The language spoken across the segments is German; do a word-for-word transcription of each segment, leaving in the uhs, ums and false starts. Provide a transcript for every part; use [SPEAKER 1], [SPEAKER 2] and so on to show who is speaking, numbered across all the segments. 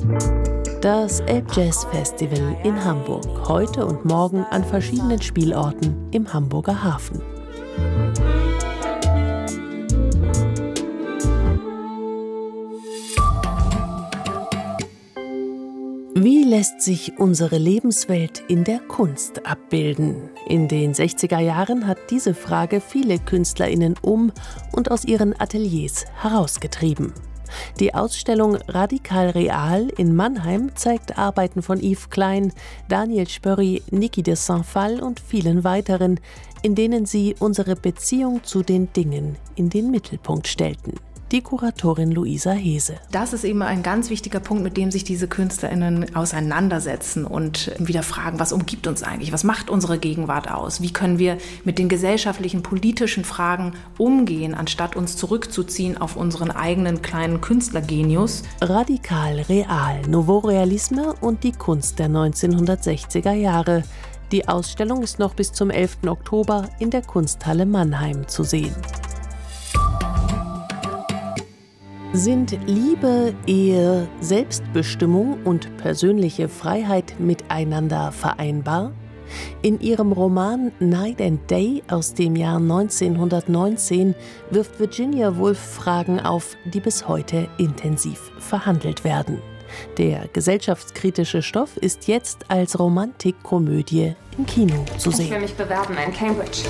[SPEAKER 1] Das Elbjazz Festival in Hamburg, heute und morgen an verschiedenen Spielorten im Hamburger Hafen. Wie lässt sich unsere Lebenswelt in der Kunst abbilden? In den sechziger Jahren hat diese Frage viele KünstlerInnen um und aus ihren Ateliers herausgetrieben. Die Ausstellung Radikal Real in Mannheim zeigt Arbeiten von Yves Klein, Daniel Spörri, Niki de Saint-Phalle und vielen weiteren, in denen sie unsere Beziehung zu den Dingen in den Mittelpunkt stellten. Die Kuratorin Luisa Hese.
[SPEAKER 2] Das ist eben ein ganz wichtiger Punkt, mit dem sich diese KünstlerInnen auseinandersetzen und wieder fragen, was umgibt uns eigentlich? Was macht unsere Gegenwart aus? Wie können wir mit den gesellschaftlichen, politischen Fragen umgehen, anstatt uns zurückzuziehen auf unseren eigenen kleinen Künstlergenius?
[SPEAKER 1] Radikal Real, Nouveau Realisme und die Kunst der neunzehnhundertsechziger Jahre. Die Ausstellung ist noch bis zum elften Oktober in der Kunsthalle Mannheim zu sehen. Sind Liebe, Ehe, Selbstbestimmung und persönliche Freiheit miteinander vereinbar? In ihrem Roman Night and Day aus dem Jahr neunzehnhundertneunzehn wirft Virginia Woolf Fragen auf, die bis heute intensiv verhandelt werden. Der gesellschaftskritische Stoff ist jetzt als Romantikkomödie im Kino zu sehen.
[SPEAKER 3] Ich will mich bewerben in Cambridge.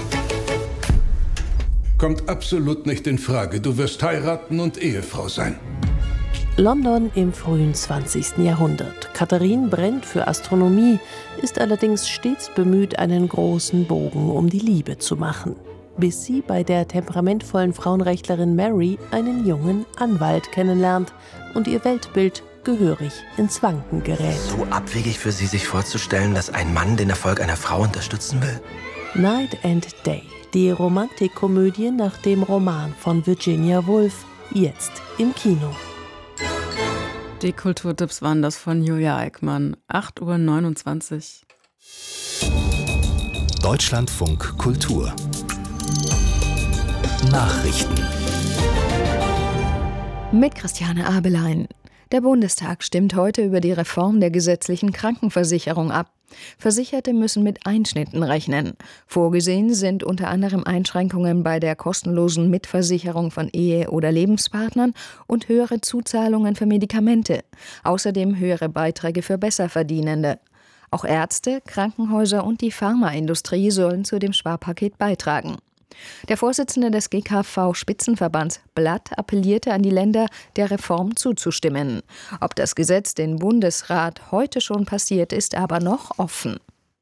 [SPEAKER 4] Kommt absolut nicht in Frage. Du wirst heiraten und Ehefrau sein.
[SPEAKER 1] London im frühen zwanzigsten Jahrhundert. Katharine brennt für Astronomie, ist allerdings stets bemüht, einen großen Bogen um die Liebe zu machen. Bis sie bei der temperamentvollen Frauenrechtlerin Mary einen jungen Anwalt kennenlernt und ihr Weltbild gehörig ins Wanken gerät.
[SPEAKER 5] So abwegig für Sie, sich vorzustellen, dass ein Mann den Erfolg einer Frau unterstützen will?
[SPEAKER 1] Night and Day. Die Romantikkomödie nach dem Roman von Virginia Woolf, jetzt im Kino.
[SPEAKER 6] Die Kulturtipps waren das von Julia Eickmann. acht Uhr neunundzwanzig.
[SPEAKER 7] Deutschlandfunk Kultur. Nachrichten.
[SPEAKER 8] Mit Christiane Abelein. Der Bundestag stimmt heute über die Reform der gesetzlichen Krankenversicherung ab. Versicherte müssen mit Einschnitten rechnen. Vorgesehen sind unter anderem Einschränkungen bei der kostenlosen Mitversicherung von Ehe- oder Lebenspartnern und höhere Zuzahlungen für Medikamente. Außerdem höhere Beiträge für Besserverdienende. Auch Ärzte, Krankenhäuser und die Pharmaindustrie sollen zu dem Sparpaket beitragen. Der Vorsitzende des G K V-Spitzenverbands Blatt appellierte an die Länder, der Reform zuzustimmen. Ob das Gesetz den Bundesrat heute schon passiert, ist aber noch offen.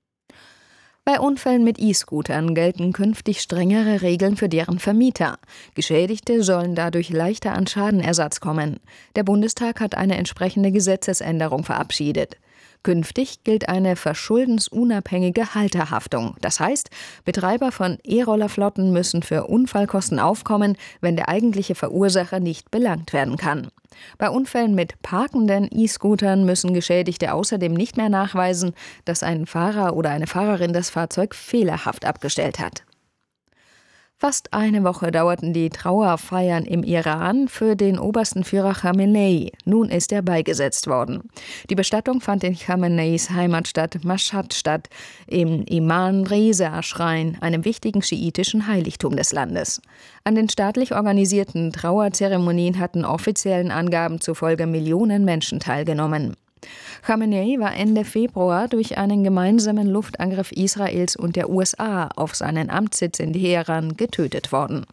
[SPEAKER 8] Bei Unfällen mit E-Scootern gelten künftig strengere Regeln für deren Vermieter. Geschädigte sollen dadurch leichter an Schadenersatz kommen. Der Bundestag hat eine entsprechende Gesetzesänderung verabschiedet. Künftig gilt eine verschuldensunabhängige Halterhaftung. Das heißt, Betreiber von E-Rollerflotten müssen für Unfallkosten aufkommen, wenn der eigentliche Verursacher nicht belangt werden kann. Bei Unfällen mit parkenden E-Scootern müssen Geschädigte außerdem nicht mehr nachweisen, dass ein Fahrer oder eine Fahrerin das Fahrzeug fehlerhaft abgestellt hat. Fast eine Woche dauerten die Trauerfeiern im Iran für den obersten Führer Khamenei. Nun ist er beigesetzt worden. Die Bestattung fand in Khameneis Heimatstadt Mashhad statt, im Imam Reza-Schrein, einem wichtigen schiitischen Heiligtum des Landes. An den staatlich organisierten Trauerzeremonien hatten offiziellen Angaben zufolge Millionen Menschen teilgenommen. Khamenei war Ende Februar durch einen gemeinsamen Luftangriff Israels und der U S A auf seinen Amtssitz in Teheran getötet worden.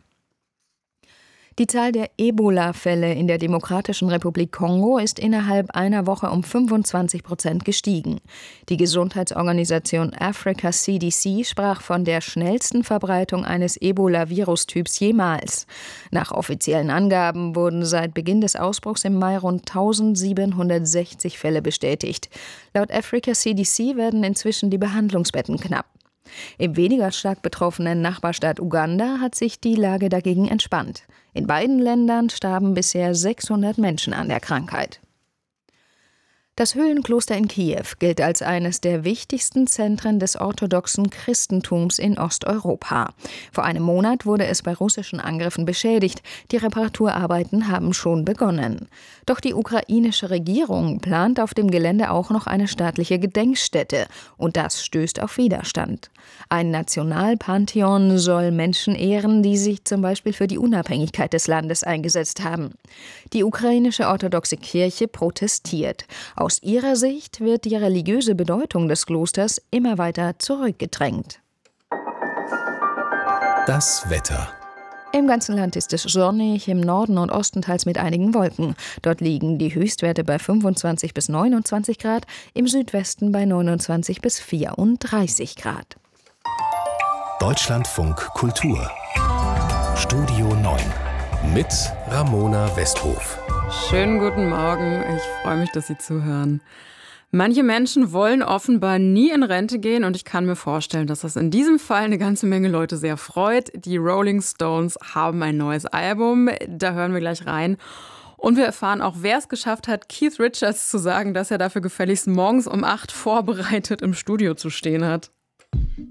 [SPEAKER 8] Die Zahl der Ebola-Fälle in der Demokratischen Republik Kongo ist innerhalb einer Woche um fünfundzwanzig Prozent gestiegen. Die Gesundheitsorganisation Africa C D C sprach von der schnellsten Verbreitung eines Ebola-Virustyps jemals. Nach offiziellen Angaben wurden seit Beginn des Ausbruchs im Mai rund eintausendsiebenhundertsechzig Fälle bestätigt. Laut Africa C D C werden inzwischen die Behandlungsbetten knapp. Im weniger stark betroffenen Nachbarstaat Uganda hat sich die Lage dagegen entspannt. In beiden Ländern starben bisher sechshundert Menschen an der Krankheit. Das Höhlenkloster in Kiew gilt als eines der wichtigsten Zentren des orthodoxen Christentums in Osteuropa. Vor einem Monat wurde es bei russischen Angriffen beschädigt. Die Reparaturarbeiten haben schon begonnen. Doch die ukrainische Regierung plant auf dem Gelände auch noch eine staatliche Gedenkstätte. Und das stößt auf Widerstand. Ein Nationalpantheon soll Menschen ehren, die sich zum Beispiel für die Unabhängigkeit des Landes eingesetzt haben. Die ukrainische orthodoxe Kirche protestiert. Aus ihrer Sicht wird die religiöse Bedeutung des Klosters immer weiter zurückgedrängt.
[SPEAKER 7] Das Wetter.
[SPEAKER 8] Im ganzen Land ist es sonnig, im Norden und Osten teils mit einigen Wolken. Dort liegen die Höchstwerte bei fünfundzwanzig bis neunundzwanzig Grad, im Südwesten bei neunundzwanzig bis vierunddreißig Grad.
[SPEAKER 7] Deutschlandfunk Kultur. Studio neun mit Ramona Westhof.
[SPEAKER 6] Schönen guten Morgen, ich freue mich, dass Sie zuhören. Manche Menschen wollen offenbar nie in Rente gehen und ich kann mir vorstellen, dass das in diesem Fall eine ganze Menge Leute sehr freut. Die Rolling Stones haben ein neues Album, da hören wir gleich rein. Und wir erfahren auch, wer es geschafft hat, Keith Richards zu sagen, dass er dafür gefälligst morgens um acht vorbereitet im Studio zu stehen hat.